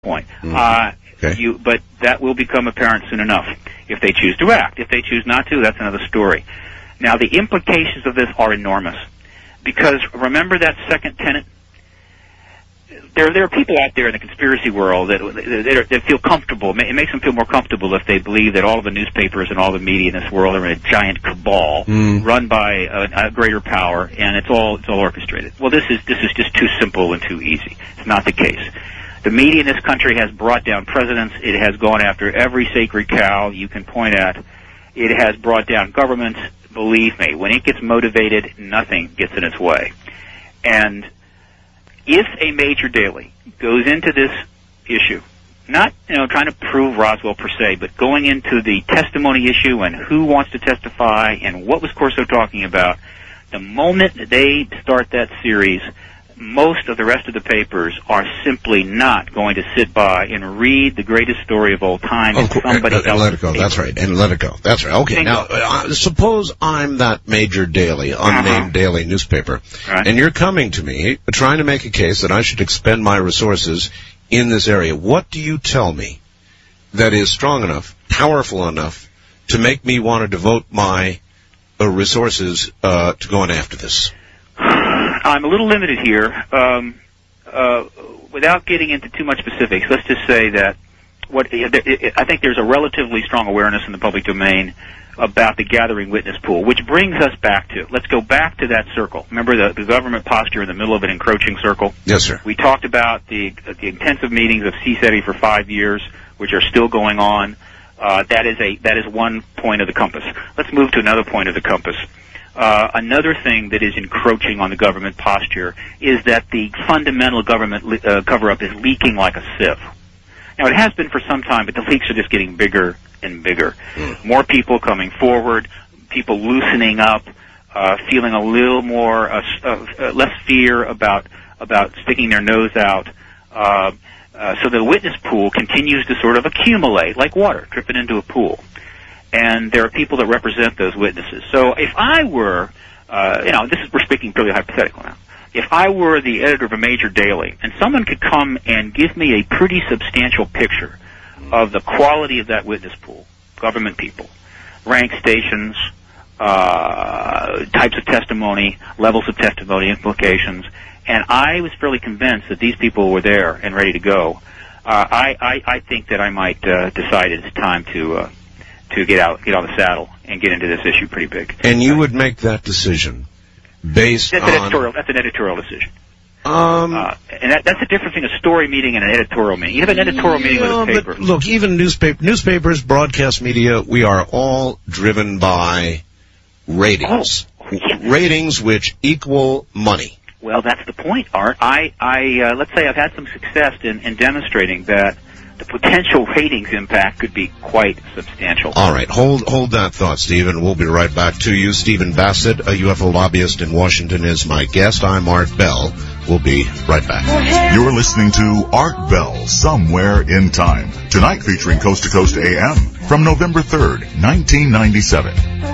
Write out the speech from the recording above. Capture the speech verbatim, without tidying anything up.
point. Mm-hmm. Uh, okay. you, but that will become apparent soon enough if they choose to act. If they choose not to, that's another story. Now, the implications of this are enormous. Because remember that second tenet? There, there are people out there in the conspiracy world that, that, that feel comfortable. It makes them feel more comfortable if they believe that all of the newspapers and all the media in this world are in a giant cabal mm. run by a, a greater power, and it's all it's all orchestrated. Well, this is this is just too simple and too easy. It's not the case. The media in this country has brought down presidents. It has gone after every sacred cow you can point at. It has brought down governments. Believe me, when it gets motivated, nothing gets in its way. And if a major daily goes into this issue, not, you know, trying to prove Roswell per se, but going into the testimony issue and who wants to testify and what was Corso talking about, the moment they start that series, most of the rest of the papers are simply not going to sit by and read the greatest story of all time. Of course, somebody and, and let it go. That's right. And let it go. That's right. Okay. Now, uh, suppose I'm that major daily, unnamed uh-huh. daily newspaper, right. and you're coming to me trying to make a case that I should expend my resources in this area. What do you tell me that is strong enough, powerful enough to make me want to devote my uh, resources uh, to going after this? I'm a little limited here. Um, uh, without getting into too much specifics, let's just say that what I think there's a relatively strong awareness in the public domain about the gathering witness pool, which brings us back to, let's go back to that circle. Remember the, the government posture in the middle of an encroaching circle? Yes, sir. We talked about the, the intensive meetings of C SETI for five years, which are still going on. Uh, that is a that is one point of the compass. Let's move to another point of the compass. Uh, another thing that is encroaching on the government posture is that the fundamental government le- uh, cover-up is leaking like a sieve. Now, it has been for some time, but the leaks are just getting bigger and bigger. Mm. More people coming forward, people loosening up, uh, feeling a little more, uh, uh, less fear about about sticking their nose out. Uh, uh, so the witness pool continues to sort of accumulate like water dripping into a pool. And there are people that represent those witnesses. So if I were, uh, you know, this is, we're speaking purely hypothetical now. If I were the editor of a major daily, and someone could come and give me a pretty substantial picture of the quality of that witness pool, government people, rank stations, uh, types of testimony, levels of testimony, implications, and I was fairly convinced that these people were there and ready to go, uh, I, I, I think that I might uh, decide it's time to... Uh, to get out, get on the saddle, and get into this issue pretty big. And you would make that decision based that's on... An editorial, that's an editorial decision. Um, uh, and that, that's the difference between a story meeting and an editorial meeting. You have an editorial meeting yeah, with a paper. But look, even newspaper, newspapers, broadcast media, we are all driven by ratings. Oh, yeah. Ratings which equal money. Well, that's the point, Art. I, I uh, let's say I've had some success in, in demonstrating that the potential ratings impact could be quite substantial. All right. Hold hold that thought, Stephen. We'll be right back to you. Stephen Bassett, a U F O lobbyist in Washington, is my guest. I'm Art Bell. We'll be right back. You're listening to Art Bell, Somewhere in Time. Tonight featuring Coast to Coast A M from November third, nineteen ninety-seven.